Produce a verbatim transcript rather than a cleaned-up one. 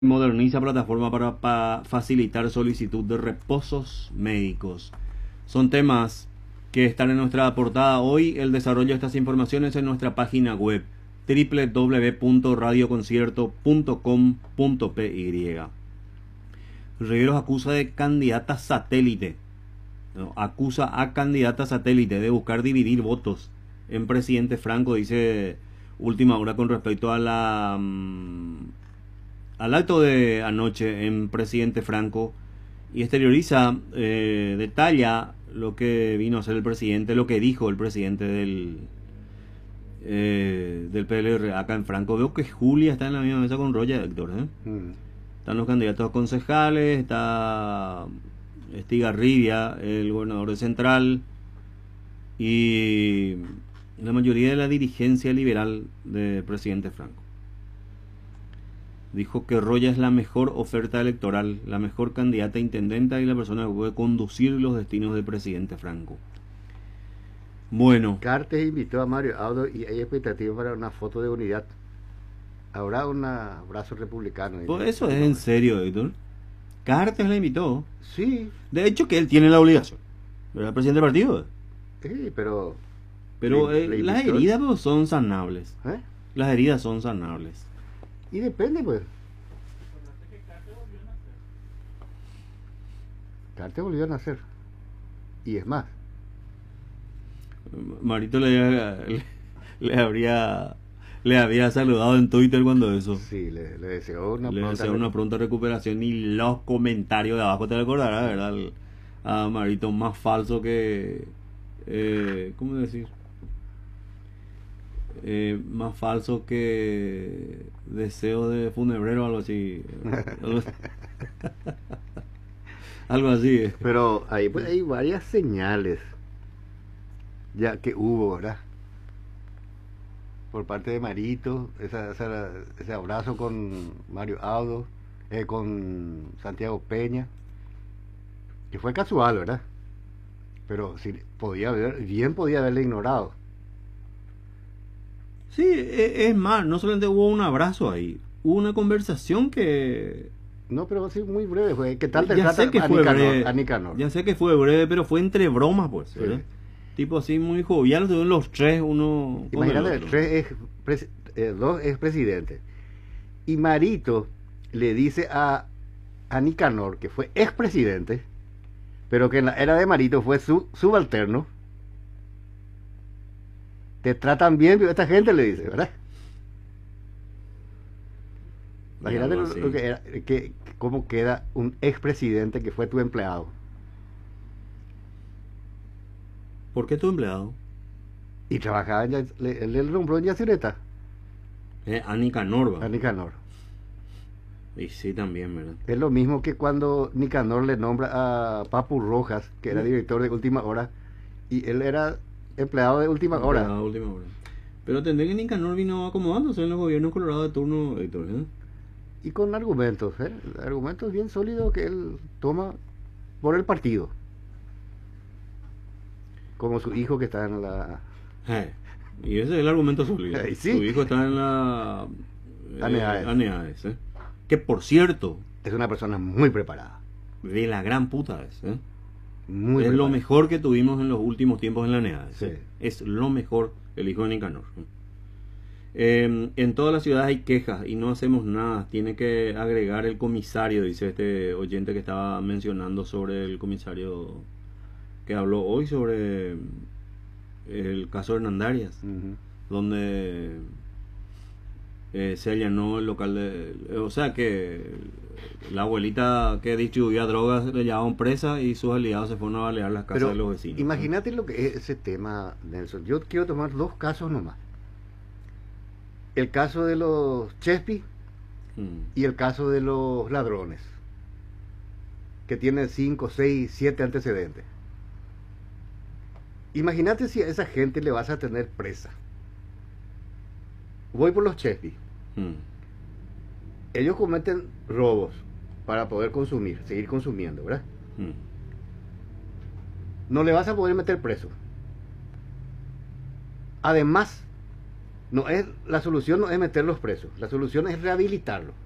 Moderniza plataforma para, para facilitar solicitud de reposos médicos. Son temas que están en nuestra portada hoy. El desarrollo de estas informaciones en nuestra página web doble u doble u doble u punto radio concierto punto com punto p y. Riveros acusa de candidata satélite. No, acusa a candidata satélite de buscar dividir votos en presidente Franco, dice Última Hora con respecto a la... Um, al acto de anoche en presidente Franco, y exterioriza, eh, detalla lo que vino a hacer el presidente, lo que dijo el presidente del eh, del P L R acá en Franco. Veo que Julia está en la misma mesa con Roya, Héctor, ¿eh? Mm. Están los candidatos a concejales, está Estigarribia, el gobernador de Central, y la mayoría de la dirigencia liberal del presidente Franco. Dijo que Roya es la mejor oferta electoral, la mejor candidata a intendenta y la persona que puede conducir los destinos del presidente Franco. Bueno. Cartes invitó a Mario Audo y hay expectativa para una foto de unidad. Habrá un abrazo republicano. Pues eso es en serio, Héctor. Cartes la invitó. Sí. De hecho que él tiene la obligación. ¿Verdad? El presidente del partido. Sí, pero... Pero le, eh, le las heridas pues, son sanables. ¿Eh? Las heridas son sanables. Y depende, pues. Cartes volvió a nacer. Y es más. Marito le, le, le habría le había saludado en Twitter cuando eso. Sí, le, le deseó una, le pronta, deseó una pronta recuperación, y los comentarios de abajo te recordarás, ¿verdad? El, a Marito más falso que... Eh, ¿Cómo decir? Eh, más falso que deseo de funebrero, algo así. algo, algo así. Pero ahí pues hay varias señales ya que hubo, ¿verdad? Por parte de Marito, esa, esa, ese abrazo con Mario Audo, eh, con Santiago Peña, que fue casual, ¿verdad? Pero sí, podía haber, bien podía haberle ignorado. Sí, es más, no solamente hubo un abrazo ahí, hubo una conversación que... No, pero sí muy breve fue. ¿Qué tal te ya trata sé que a, fue Nicanor, breve, a Nicanor? Ya sé que fue breve, pero fue entre bromas, pues. Sí. Tipo así, muy jovial, los tres, uno... Imagínate, el tres es, eh, dos es presidente. Y Marito le dice a, a Nicanor, que fue expresidente, pero que en la era de Marito fue su subalterno. Te tratan bien, esta gente le dice, ¿verdad? Imagínate lo, lo que era, que, cómo queda un expresidente que fue tu empleado. ¿Por qué tu empleado? Y trabajaba en, él le nombró en Yacireta. Eh, a Nicanor. A Nicanor. Y sí, también, ¿verdad? Es lo mismo que cuando Nicanor le nombra a Papu Rojas, que era director de Última Hora, y él era empleado de Última Hora. Empleado de Última Hora. Pero tendré que Nicanor vino acomodándose en los gobiernos colorados de turno, Héctor, ¿eh? Y con argumentos, ¿eh? Argumentos bien sólidos que él toma por el partido. Como su hijo que está en la... Eh, y ese es el argumento sólido. Eh, ¿sí? Su hijo está en la... Eh, ANEAES. ANEAES, ¿eh? Que por cierto... Es una persona muy preparada. De la gran puta es, ¿eh? Muy es preparada. Lo mejor que tuvimos en los últimos tiempos en la ANEAES. Sí. ¿eh? Es lo mejor el hijo de Nicanor. Eh, en todas las ciudades hay quejas y no hacemos nada. Tiene que agregar el comisario, dice este oyente que estaba mencionando sobre el comisario que habló hoy sobre el caso de Hernandarias, uh-huh. donde eh, se allanó el local de... O sea que la abuelita que distribuía drogas le llevaban presa y sus aliados se fueron a balear las casas Pero de los vecinos. Imagínate, ¿no?, lo que es ese tema, Nelson. Yo quiero tomar dos casos nomás. El caso de los Chespi mm. y el caso de los ladrones, que tienen cinco, seis, siete antecedentes. Imagínate si a esa gente le vas a tener presa. Voy por los Chespi. Mm. Ellos cometen robos para poder consumir, seguir consumiendo, ¿verdad? Mm. No le vas a poder meter preso. Además, no es, la solución no es meterlos presos, la solución es rehabilitarlos.